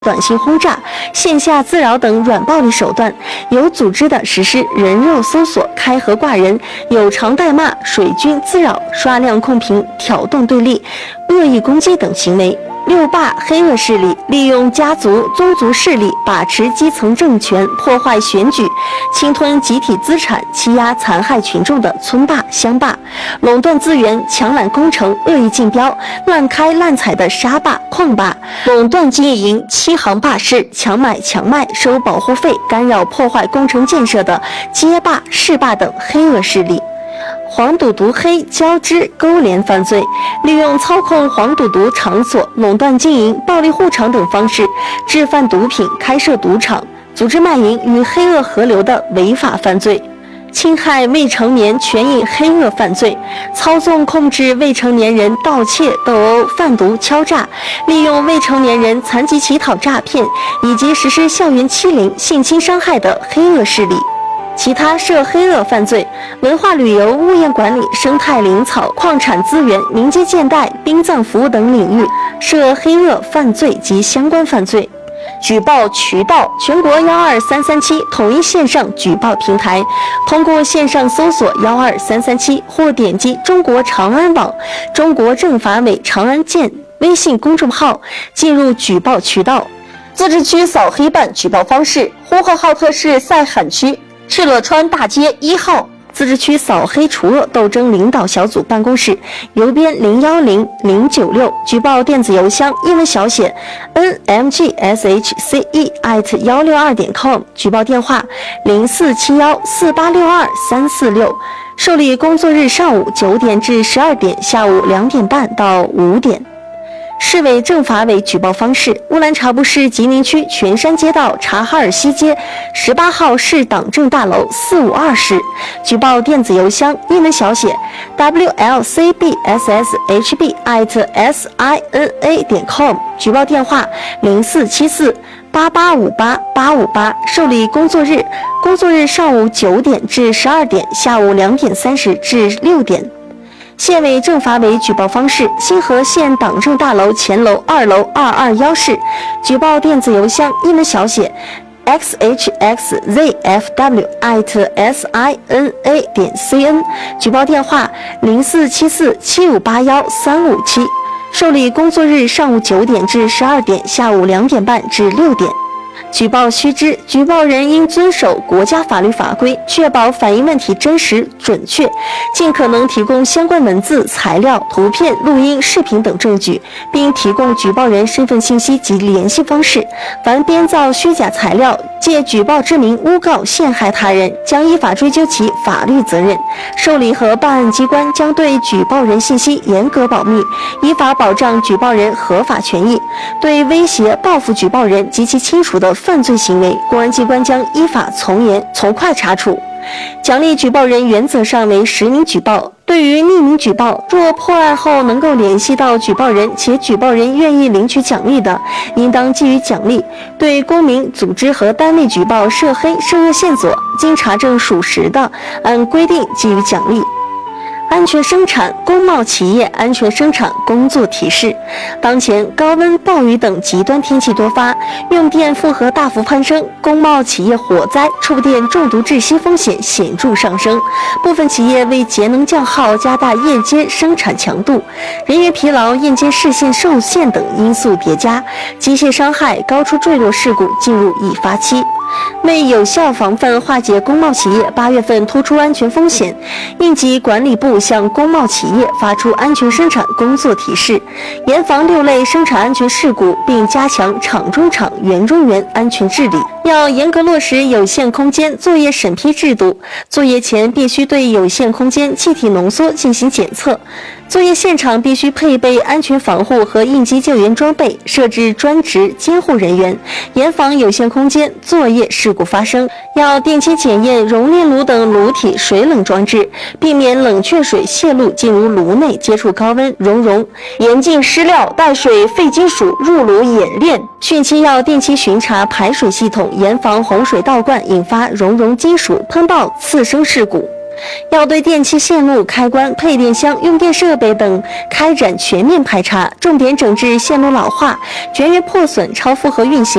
短信轰炸、线下滋扰等软暴力手段，有组织地实施人肉搜索、开盒挂人、有偿代骂、水军滋扰、刷量控评、挑动对立、恶意攻击等行为。六霸黑恶势力利用家族、宗族势力把持基层政权，破坏选举，侵吞集体资产，欺压残害群众的村霸、乡霸，垄断资源，强揽工程，恶意竞标，滥开滥采的沙霸、矿霸，垄断经营，欺行霸市，强买强卖，收保护费，干扰破坏工程建设的街霸、市霸等黑恶势力。黄赌毒黑交织勾连犯罪，利用操控黄赌毒场所、垄断经营、暴力护场等方式制贩毒品、开设赌场、组织卖淫与黑恶合流的违法犯罪。侵害未成年权益黑恶犯罪，操纵控制未成年人盗窃、斗殴、贩毒、敲诈，利用未成年人残疾乞讨诈骗以及实施校园欺凌、性侵伤害的黑恶势力。其他涉黑恶犯罪，文化旅游、物业管理、生态林草、矿产资源、民间建贷、殡葬服务等领域涉黑恶犯罪及相关犯罪。举报渠道：全国12337统一线上举报平台，通过线上搜索12337或点击中国长安网、中国政法委长安县微信公众号进入举报渠道。自治区扫黑办举报方式：呼和浩特市赛罕区敕勒川大街1号自治区扫黑除恶斗争领导小组办公室，邮编010096，举报电子邮箱英文小写 nmgshce@162.com， 举报电话04714862-346，受理工作日上午9点至12点，下午2点半到5点。市委政法委举报方式：乌兰察布市吉宁区全山街道察哈尔西街18号市党政大楼452室，举报电子邮箱英文小写 wlcbsshb@sina.com， 举报电话0474885888，受理工作日上午9点至12点，下午2点30至6点。县委政法委举报方式：新河县党政大楼前楼2楼221室，举报电子邮箱英文小写 xhxzfw@sina.cn， 举报电话04747581-357，受理工作日上午9点至12点，下午2点半至6点。举报须知：举报人应遵守国家法律法规，确保反映问题真实准确，尽可能提供相关文字、材料、图片、录音、视频等证据，并提供举报人身份信息及联系方式。凡编造虚假材料，借举报之名诬告陷害他人，将依法追究其法律责任。受理和办案机关将对举报人信息严格保密，依法保障举报人合法权益。对威胁、报复举报人及其亲属的犯罪行为，公安机关将依法从严从快查处。奖励举报人原则上为实名举报，对于匿名举报，若破案后能够联系到举报人且举报人愿意领取奖励的，应当给予奖励。对公民、组织和单位举报涉黑涉恶线索，经查证属实的，按规定给予奖励。安全生产工贸企业安全生产工作提示：当前高温、暴雨等极端天气多发，用电负荷大幅攀升，工贸企业火灾、触电中毒窒息风险显著上升。部分企业为节能降耗，加大夜间生产强度，人员疲劳、夜间视线受限等因素叠加，机械伤害、高处坠落事故进入易发期。为有效防范化解工贸企业8月份突出安全风险，应急管理部向工贸企业发出安全生产工作提示，严防6类生产安全事故，并加强厂中厂、园中园安全治理。要严格落实有限空间作业审批制度，作业前必须对有限空间气体浓缩进行检测，作业现场必须配备安全防护和应急救援装备，设置专职监护人员，严防有限空间作业事故发生。要定期检验熔炼炉等炉体水冷装置，避免冷却水泄露进入炉内接触高温熔融，严禁湿料、带水、废金属入炉冶炼。汛期要定期巡查排水系统，严防洪水倒灌引发熔融金属喷爆刺生事故。 要对电气线路、开关、配电箱、用电设备等开展全面排查，重点整治线路老化、绝缘破损、超负荷运行。